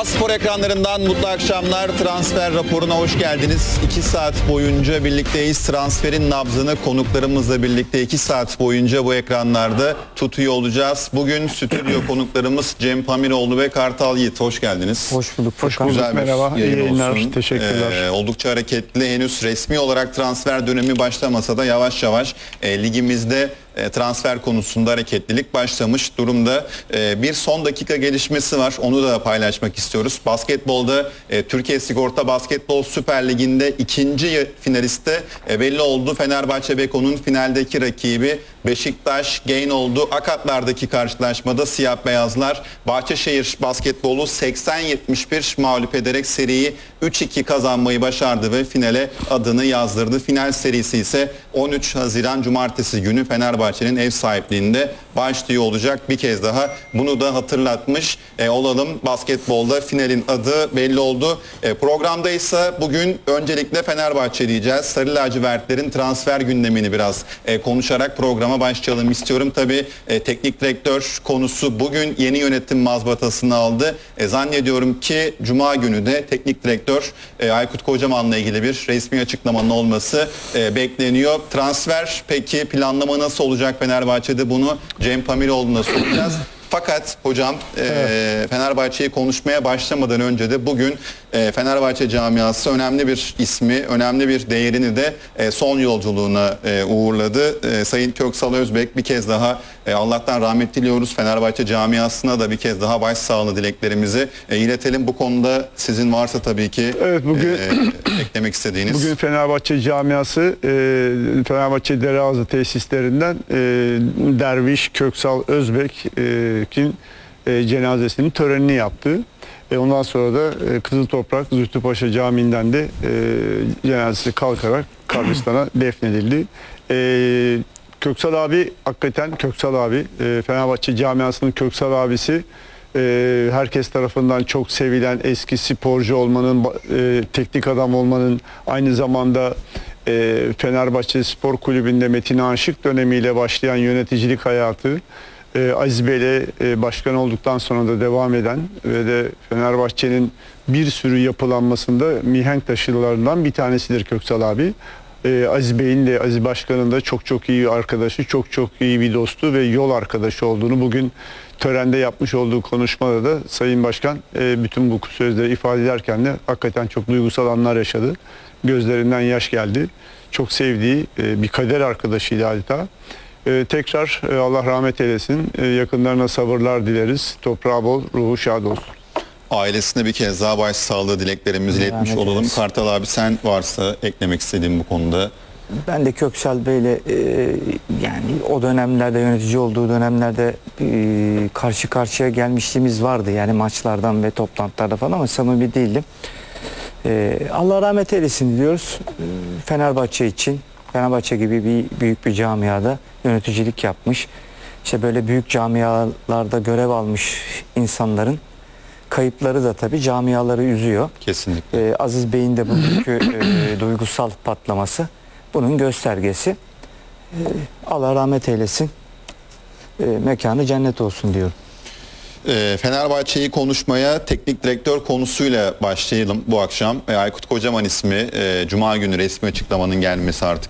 A-Spor ekranlarından mutlu akşamlar. Transfer raporuna hoş geldiniz. 2 saat boyunca birlikteyiz. Transferin nabzını konuklarımızla birlikte 2 saat boyunca bu ekranlarda tutuyor olacağız. Bugün stüdyo konuklarımız Cem Pamiroğlu ve Kartal Yiğit. Hoş geldiniz. Hoş bulduk. Hoş bulduk. Güzel bir Merhaba. İyi yayın yayınlar. olsun. Teşekkürler. Oldukça hareketli. Henüz resmi olarak transfer dönemi başlamasa da yavaş yavaş ligimizde transfer konusunda hareketlilik başlamış durumda. Bir son dakika gelişmesi var. Onu da paylaşmak istiyoruz. Basketbolda Türkiye Sigorta Basketbol Süper Ligi'nde ikinci finaliste belli oldu. Fenerbahçe Beko'nun finaldeki rakibi Beşiktaş Gain oldu. Akatlardaki karşılaşmada siyah beyazlar Bahçeşehir Basketbolu 80-71 mağlup ederek seriyi 3-2 kazanmayı başardı ve finale adını yazdırdı. Final serisi ise 13 Haziran Cumartesi günü Fenerbahçe'nin ev sahipliğinde başlıyor olacak. Bir kez daha bunu da hatırlatmış olalım. Basketbolda finalin adı belli oldu. Programda ise bugün öncelikle Fenerbahçe diyeceğiz. Sarı lacivertlerin transfer gündemini biraz konuşarak programa başlayalım istiyorum. Tabii teknik direktör konusu bugün yeni yönetim mazbatasını aldı. Zannediyorum ki Cuma günü de teknik direktör Aykut Kocaman'la ilgili bir resmi açıklamanın olması bekleniyor. Transfer peki planlama nasıl olacak Fenerbahçe'de, bunu Cem Pamiroğlu'na soracağız. Fakat hocam Fenerbahçe'yi konuşmaya başlamadan önce de bugün Fenerbahçe camiası önemli bir ismi, önemli bir değerini de son yolculuğuna uğurladı. Sayın Köksal Özbek, bir kez daha Allah'tan rahmet diliyoruz. Fenerbahçe camiasına da bir kez daha başsağlığı dileklerimizi iletelim. Bu konuda sizin varsa tabii ki bugün eklemek istediğiniz. Bugün Fenerbahçe camiası Fenerbahçe Dereazı tesislerinden Derviş Köksal Özbek'in cenazesinin törenini yaptı. Ondan sonra da Kızıltoprak Zühtüpaşa Camii'nden de cenazesi kalkarak kabristan'a defnedildi. Köksal abi, hakikaten Köksal abi, Fenerbahçe camiasının Köksal abisi, herkes tarafından çok sevilen, eski sporcu olmanın, teknik adam olmanın, aynı zamanda Fenerbahçe Spor Kulübü'nde Metin Aşık dönemiyle başlayan yöneticilik hayatı, Aziz Bey'le başkan olduktan sonra da devam eden ve de Fenerbahçe'nin bir sürü yapılanmasında mihenk taşılarından bir tanesidir Köksal abi. Aziz Bey'in de, Aziz Başkan'ın da çok iyi arkadaşı, çok iyi bir dostu ve yol arkadaşı olduğunu bugün törende yapmış olduğu konuşmada da Sayın Başkan bütün bu sözleri ifade ederken de hakikaten çok duygusal anlar yaşadı. Gözlerinden yaş geldi. Çok sevdiği bir kader arkadaşıydı adeta. Tekrar Allah rahmet eylesin. Yakınlarına sabırlar dileriz. Toprağı bol, ruhu şad olsun. Ailesine bir kez daha başsağlığı dileklerimizi iletmiş olalım. Kartal abi, sen varsa eklemek istediğin bu konuda. Ben de Köksal Bey'le yani o dönemlerde, yönetici olduğu dönemlerde karşı karşıya gelmişliğimiz vardı. Yani maçlardan ve toplantılarda falan, ama samimi değildim. Allah rahmet eylesin diyoruz. Fenerbahçe için, Fenerbahçe gibi büyük bir camiada yöneticilik yapmış. İşte böyle büyük camialarda görev almış insanların kayıpları da tabii camiaları üzüyor. Kesinlikle. Aziz Bey'in de bugünkü duygusal patlaması bunun göstergesi. Allah rahmet eylesin. Mekanı cennet olsun diyorum. Fenerbahçe'yi konuşmaya teknik direktör konusuyla başlayalım bu akşam. Aykut Kocaman ismi Cuma günü resmi açıklamanın gelmesi artık